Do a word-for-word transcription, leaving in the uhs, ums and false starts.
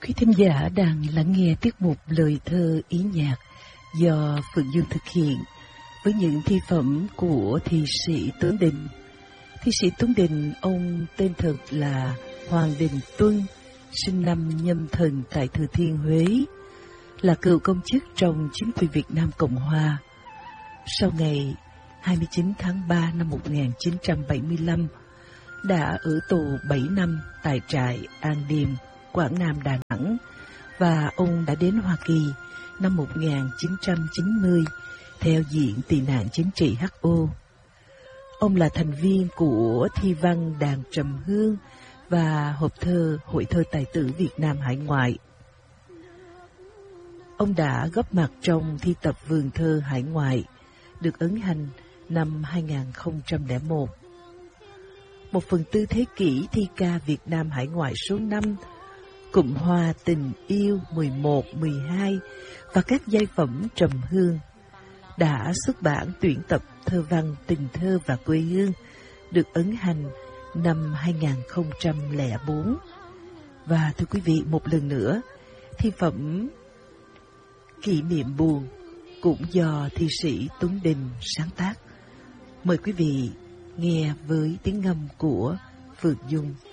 Quý thính giả đang lắng nghe tiết mục lời thơ ý nhạc do Phượng Dương thực hiện với những thi phẩm của thi sĩ Tuấn Đình. Thi sĩ Tuấn Đình, ông tên thật là Hoàng Đình Tuân, sinh năm Nhâm Thần tại Thừa Thiên Huế, là cựu công chức trong chính quyền Việt Nam Cộng Hòa. Sau ngày hai mươi chín tháng ba năm một nghìn chín trăm bảy mươi lăm, đã ở tù bảy năm tại trại An Điềm, Quảng Nam, Đà Nẵng, và ông đã đến Hoa Kỳ năm một nghìn chín trăm chín mươi theo diện tị nạn chính trị hát o. Ông là thành viên của thi văn Đàn Trầm Hương và hộp thơ Hội thơ tài tử Việt Nam hải ngoại. Ông đã góp mặt trong thi tập Vườn thơ hải ngoại, được ấn hành năm hai nghìn không trăm lẻ một. Một phần tư thế kỷ thi ca Việt Nam hải ngoại số năm, Cụm Hoa Tình Yêu mười một, mười hai và các giai phẩm Trầm Hương đã xuất bản tuyển tập thơ văn Tình thơ và quê hương, được ấn hành năm hai nghìn không trăm lẻ bốn. Và thưa quý vị, một lần nữa, thi phẩm Kỷ niệm buồn cũng do thi sĩ Tuấn Đình sáng tác. Mời quý vị nghe với tiếng ngâm của Phượng Dung.